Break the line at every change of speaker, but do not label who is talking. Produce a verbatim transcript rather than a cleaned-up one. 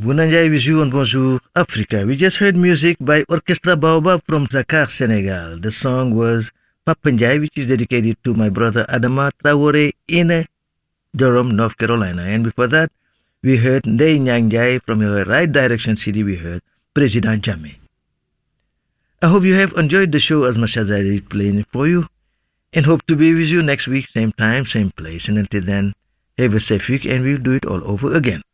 Bounanjay with you on Bonjour Africa. We just heard music by Orchestra Baobab from Dakar, Senegal. The song was Papanjay, which is dedicated to my brother Adama Traore in Durham, North Carolina. And before that, we heard Ndey Nyangjay from your Right Direction C D. We heard President Jammeh. I hope you have enjoyed the show as much as I did playing for you, and hope to be with you next week, same time, same place. And until then, have a safe week, and we'll do it all over again.